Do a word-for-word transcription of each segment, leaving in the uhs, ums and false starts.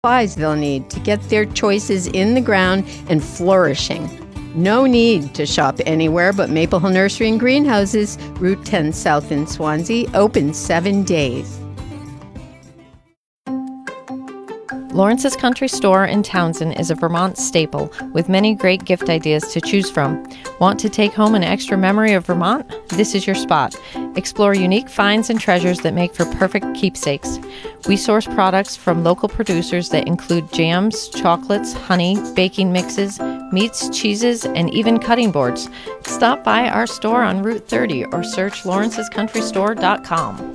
supplies they'll need to get their choices in the ground and flourishing. No need to shop anywhere but Maple Hill Nursery and Greenhouses, Route ten South in Swansea, open seven days. Lawrence's Country Store in Townsend is a Vermont staple with many great gift ideas to choose from. Want to take home an extra memory of Vermont? This is your spot. Explore unique finds and treasures that make for perfect keepsakes. We source products from local producers that include jams, chocolates, honey, baking mixes, meats, cheeses, and even cutting boards. Stop by our store on Route thirty or search lawrences country store dot com.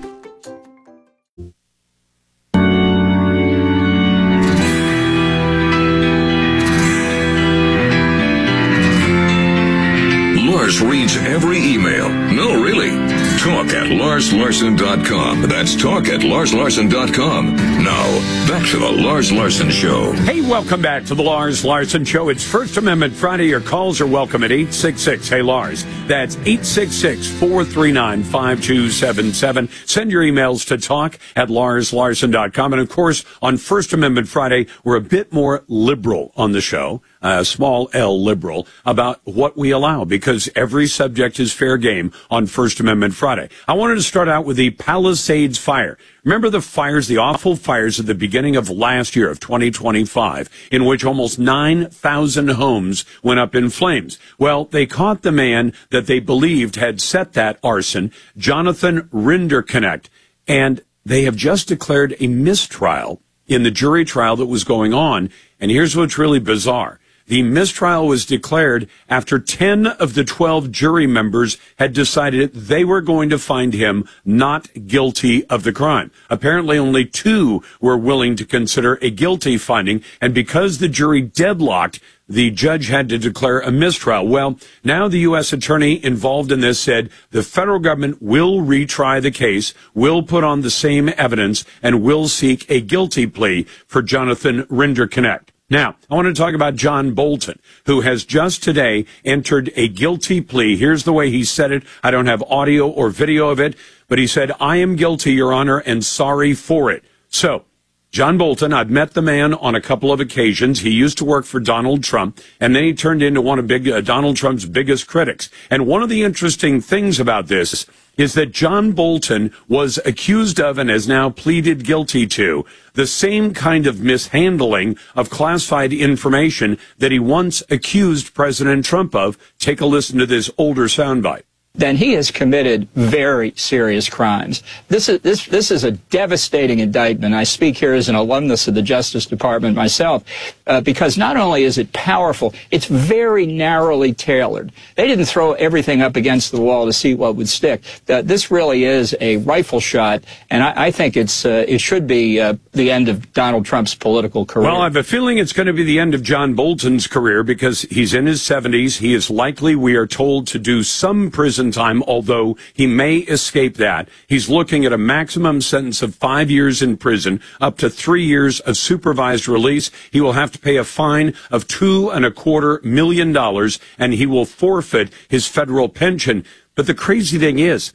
Lars reads every email. No, really. Talk at lars larson dot com. That's talk at lars larson dot com. Now, back to the Lars Larson Show. Hey, welcome back to the Lars Larson Show. It's First Amendment Friday. Your calls are welcome at eight six six, hey Lars. That's eight six six, four three nine, five two seven seven. Send your emails to talk at lars larson dot com. And, of course, on First Amendment Friday, we're a bit more liberal on the show. Uh, small L liberal about what we allow, because every subject is fair game on First Amendment Friday. I wanted to start out with the Palisades fire. Remember the fires, the awful fires at the beginning of last year of twenty twenty-five, in which almost nine thousand homes went up in flames. Well, they caught the man that they believed had set that arson, Jonathan Rinderknecht, and they have just declared a mistrial in the jury trial that was going on. And here's what's really bizarre. The mistrial was declared after ten of the twelve jury members had decided they were going to find him not guilty of the crime. Apparently only two were willing to consider a guilty finding, and because the jury deadlocked, the judge had to declare a mistrial. Well, now the U S attorney involved in this said the federal government will retry the case, will put on the same evidence, and will seek a guilty plea for Jonathan Rinderknecht. Now, I want to talk about John Bolton, who has just today entered a guilty plea. Here's the way he said it. I don't have audio or video of it, but he said, "I am guilty, Your Honor, and sorry for it." So, John Bolton, I've met the man on a couple of occasions. He used to work for Donald Trump, and then he turned into one of big, uh, Donald Trump's biggest critics. And one of the interesting things about this is that John Bolton was accused of and has now pleaded guilty to the same kind of mishandling of classified information that he once accused President Trump of. Take a listen to this older soundbite. Then he has committed very serious crimes. This is this this is a devastating indictment. I speak here as an alumnus of the Justice Department myself, uh, because not only is it powerful, it's very narrowly tailored. They didn't throw everything up against the wall to see what would stick. Uh, this really is a rifle shot, and I, I think it's uh, it should be uh, the end of Donald Trump's political career. Well, I have a feeling it's going to be the end of John Bolton's career, because he's in his seventies. He is likely, we are told, to do some prison time, although he may escape that. He's looking at a maximum sentence of five years in prison, up to three years of supervised release. He will have to pay a fine of two and a quarter million dollars, and he will forfeit his federal pension. But the crazy thing is,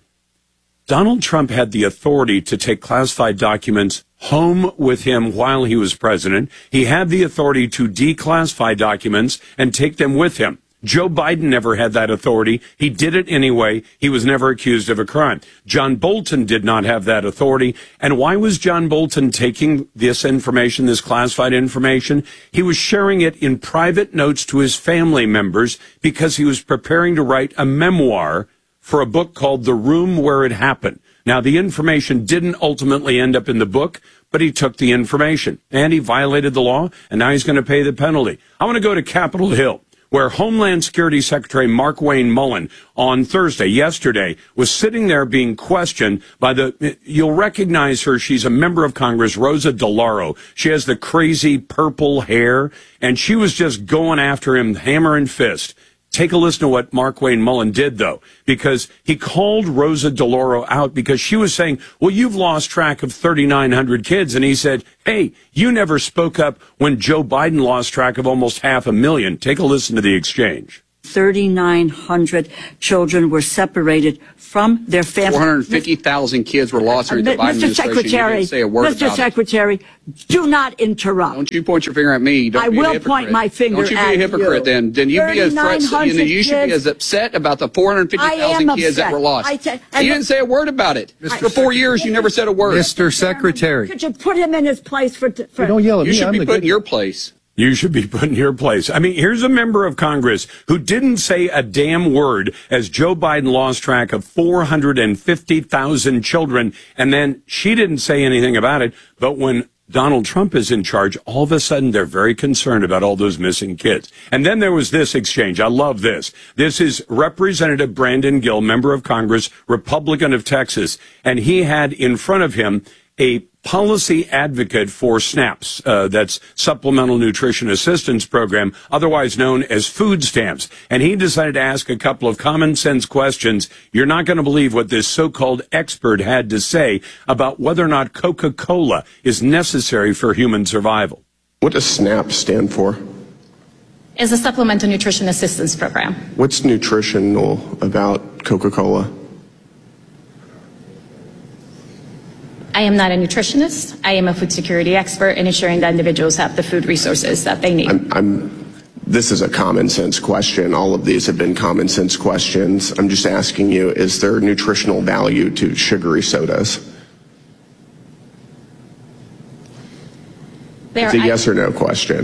Donald Trump had the authority to take classified documents home with him while he was president. He had the authority to declassify documents and take them with him. Joe Biden never had that authority. He did it anyway. He was never accused of a crime. John Bolton did not have that authority. And why was John Bolton taking this information, this classified information? He was sharing it in private notes to his family members because he was preparing to write a memoir for a book called The Room Where It Happened. Now, the information didn't ultimately end up in the book, but he took the information and he violated the law, and now he's going to pay the penalty. I want to go to Capitol Hill, where Homeland Security Secretary Markwayne Mullin on Thursday, yesterday, was sitting there being questioned by the, you'll recognize her, she's a member of Congress, Rosa DeLauro. She has the crazy purple hair, and she was just going after him hammer and fist. Take a listen to what Markwayne Mullin did, though, because he called Rosa DeLauro out because she was saying, well, you've lost track of thirty-nine hundred kids. And he said, hey, you never spoke up when Joe Biden lost track of almost half a million. Take a listen to the exchange. thirty-nine hundred children were separated from their families. four hundred fifty thousand kids were lost during the Biden Mister administration. Secretary, You didn't say a word Mister about Secretary, do not interrupt. Don't you point your finger at me. Don't I be a will hypocrite. point my finger Don't you be at a hypocrite you. then. Then you be as threat, you, know, you should be as upset about the four hundred fifty thousand kids that were lost. I t- and you didn't say a word about it. For four years, you never said a word. Mister Secretary. Could you put him in his place for... for Don't yell at You me. should I'm be the put in good- your place. You should be put in your place. I mean, here's a member of Congress who didn't say a damn word as Joe Biden lost track of four hundred fifty thousand children, and then she didn't say anything about it. But when Donald Trump is in charge, all of a sudden they're very concerned about all those missing kids. And then there was this exchange. I love this. This is Representative Brandon Gill, member of Congress, Republican of Texas, and he had in front of him a policy advocate for SNAPS, uh, that's Supplemental Nutrition Assistance Program, otherwise known as food stamps. And he decided to ask a couple of common sense questions. You're not going to believe what this so-called expert had to say about whether or not Coca-Cola is necessary for human survival. What does SNAP stand for? Is a Supplemental Nutrition Assistance Program. What's nutritional about Coca-Cola? I am not a nutritionist. I am a food security expert in ensuring that individuals have the food resources that they need. I'm, I'm, this is a common sense question. All of these have been common sense questions. I'm just asking you, is there nutritional value to sugary sodas? There, it's a I, yes or no question.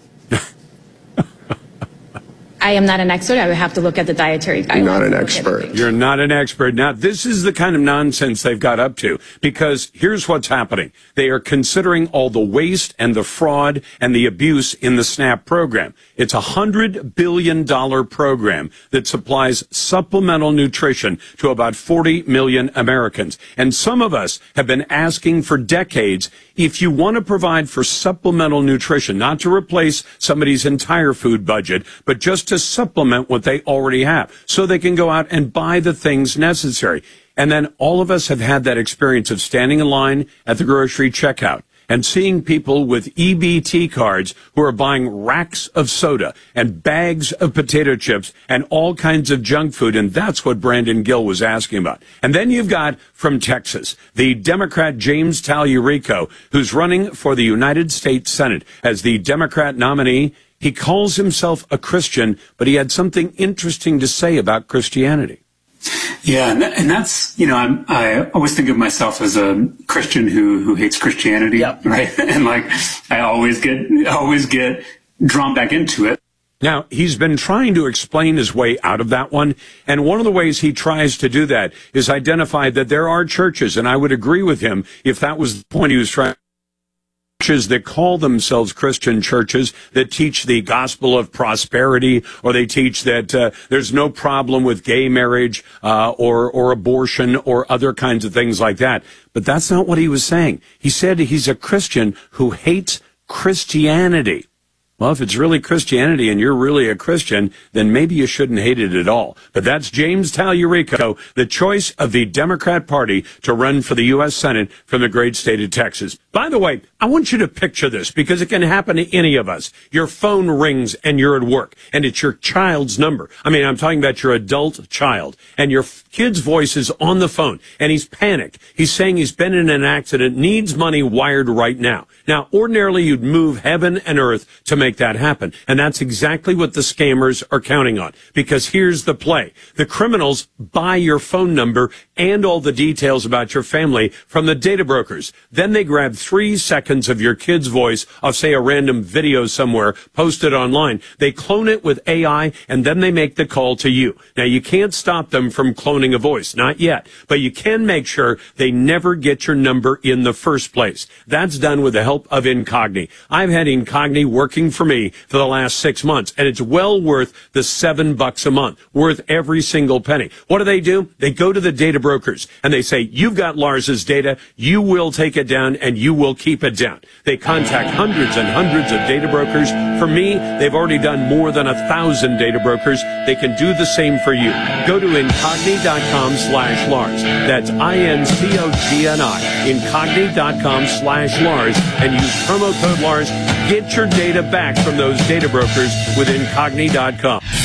I am not an expert. I would have to look at the dietary guidelines. You're not an expert. You're not an expert. Now, this is the kind of nonsense they've got up to, because here's what's happening. They are considering all the waste and the fraud and the abuse in the SNAP program. It's a one hundred billion dollars program that supplies supplemental nutrition to about forty million Americans. And some of us have been asking for decades, if you want to provide for supplemental nutrition, not to replace somebody's entire food budget, but just to supplement what they already have so they can go out and buy the things necessary. And then all of us have had that experience of standing in line at the grocery checkout and seeing people with E B T cards who are buying racks of soda and bags of potato chips and all kinds of junk food. And that's what Brandon Gill was asking about. And then you've got from Texas, the Democrat James Tallurico, who's running for the United States Senate as the Democrat nominee. He calls himself a Christian, but he had something interesting to say about Christianity. Yeah, and, and that's, you know, I'm, I always think of myself as a Christian who who hates Christianity, yep. Right? And like, I always get always get drawn back into it. Now, he's been trying to explain his way out of that one, and one of the ways he tries to do that is identify that there are churches, and I would agree with him if that was the point he was trying. Churches that call themselves Christian churches that teach the gospel of prosperity, or they teach that uh, there's no problem with gay marriage uh, or or abortion or other kinds of things like that. But that's not what he was saying. He said he's a Christian who hates Christianity. Well, if it's really Christianity and you're really a Christian, then maybe you shouldn't hate it at all. But that's James Tallurico, the choice of the Democrat Party to run for the U S Senate from the great state of Texas. By the way, I want you to picture this because it can happen to any of us. Your phone rings and you're at work and it's your child's number. I mean, I'm talking about your adult child, and your kid's voice is on the phone and he's panicked. He's saying he's been in an accident, needs money wired right now. Now, ordinarily you'd move heaven and earth to make that happen. And that's exactly what the scammers are counting on. Because here's the play. The criminals buy your phone number and all the details about your family from the data brokers. Then they grab three seconds of your kid's voice of, say, a random video somewhere posted online. They clone it with A I, and then they make the call to you. Now, you can't stop them from cloning a voice. Not yet. But you can make sure they never get your number in the first place. That's done with the help of Incogni. I've had Incogni working for me for the last six months, and it's well worth the seven bucks a month, worth every single penny. What do they do? They go to the data brokers, and they say, you've got Lars's data, you will take it down, and you will keep it down. They contact hundreds and hundreds of data brokers. For me, they've already done more than a thousand data brokers. They can do the same for you. Go to Incogni.com slash Lars. That's I N C O G N I. Incogni.com slash Lars, and use promo code Lars. Get your data back from those data brokers with Incogni dot com.